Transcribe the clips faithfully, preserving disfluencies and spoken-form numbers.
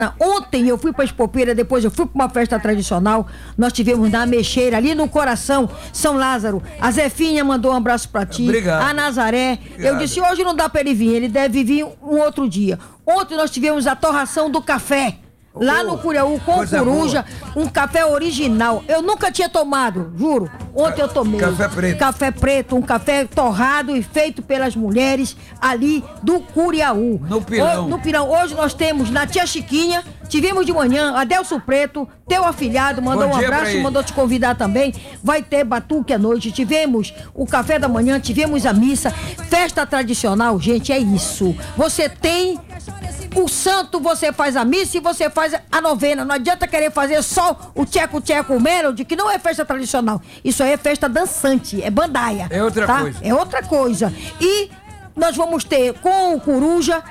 Ontem eu fui pra Expopeira, depois eu fui pra uma festa tradicional. Nós tivemos na Mexeira, ali no coração, São Lázaro. A Zefinha mandou um abraço pra ti. Obrigado. A Nazaré. Obrigado. Eu disse, hoje não dá pra ele vir, ele deve vir um outro dia. Ontem nós tivemos a torração do café. Lá no Curiaú, com Coisa coruja, um café original. Eu nunca tinha tomado, juro. Ontem eu tomei. Café preto. Café preto, um café torrado e feito pelas mulheres ali do Curiaú. No Pirão. O, no Pirão. Hoje nós temos na Tia Chiquinha, tivemos de manhã, Adelso Preto, teu afilhado, mandou Bom um dia pra abraço, ele. mandou te convidar também. Vai ter batuque à noite. Tivemos o café da manhã, tivemos a missa. Festa tradicional, gente, é isso. Você tem o santo, você faz a missa e você faz a novena. Não adianta querer fazer só o tcheco-tcheco melody, que não é festa tradicional. Isso aí é festa dançante, é bandaia. É outra tá? coisa. É outra coisa. E nós vamos ter com o Coruja,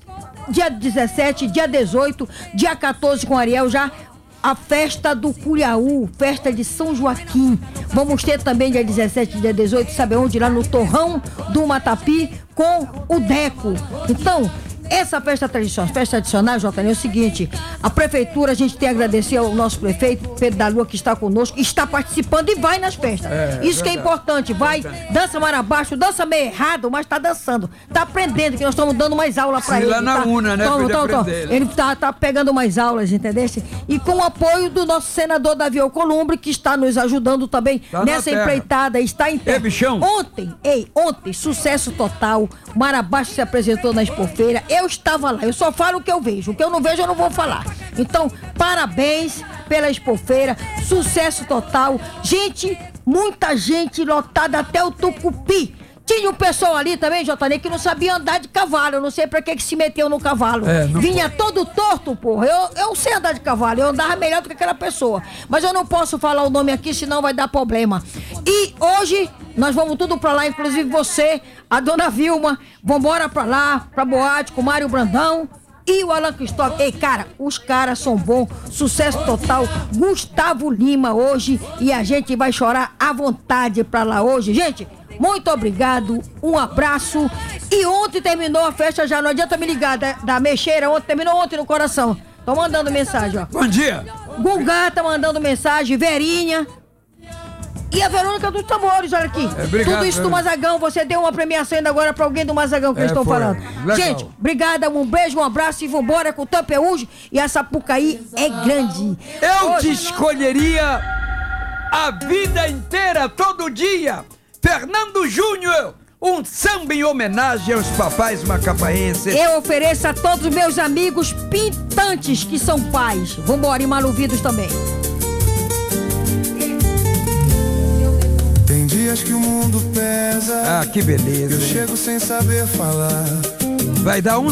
dia dezessete, dia dezoito, dia quatorze com Ariel já, a festa do Curiaú, festa de São Joaquim. Vamos ter também dia dezessete, dia dezoito, sabe onde? Lá no Torrão do Matapi com o Deco. Então, essa festa tradicional, festa tradicional, J N, é o seguinte, a prefeitura, a gente tem a agradecer ao nosso prefeito, Pedro da Lua, que está conosco, está participando e vai nas festas. É, Isso que é verdade. importante, vai, dança mar abaixo, dança meio errado, mas tá dançando, tá aprendendo, que nós estamos dando mais aula pra Sim, ele. lá na tá? UNA, né, Então, pra ele então, então, aprender, né? ele tá, tá pegando mais aulas, entendeu? E com o apoio do nosso senador Davi Alcolumbre, que está nos ajudando também Tá na nessa terra. empreitada, está em terra. Ei, bichão. Ontem, ei, ontem, sucesso total, Mar Abaixo se apresentou na Expofeira, eu estava lá, eu só falo o que eu vejo, o que eu não vejo eu não vou falar. Então, parabéns pela Expofeira, sucesso total, gente, muita gente lotada até o Tucupi. Tinha um pessoal ali também, J N, que não sabia andar de cavalo, eu não sei pra que que se meteu no cavalo. É, não Vinha todo torto, porra, eu, eu sei andar de cavalo, eu andava melhor do que aquela pessoa, mas eu não posso falar o nome aqui, senão vai dar problema. E hoje, nós vamos tudo pra lá, inclusive você, a dona Vilma, vambora pra lá, pra boate com o Mário Brandão e o Alan Cristóvão. Ei, cara, os caras são bons, sucesso total. Gustavo Lima hoje, e a gente vai chorar à vontade pra lá hoje. Gente, muito obrigado, um abraço. E ontem terminou a festa já, não adianta me ligar da, da Mexeira, ontem, terminou ontem no coração. Tô mandando mensagem, ó. Bom dia. Gungá tá mandando mensagem, Verinha. E a Verônica dos Tambores, olha aqui. É, obrigado, Tudo isso do Verônica. Mazagão. Você deu uma premiação ainda agora pra alguém do Mazagão que É, eles estão foi. falando. Legal. Gente, obrigada, um beijo, um abraço e vambora com o Tampeúge. E a Sapucaí é grande. Eu Hoje- te escolheria a vida inteira, todo dia. Fernando Júnior, um samba em homenagem aos papais macapaenses. Eu ofereço a todos os meus amigos pintantes que são pais. Vambora, e maluvidos também. Tem dias que o mundo pesa. Ah, que beleza. Eu hein? chego sem saber falar. Vai dar um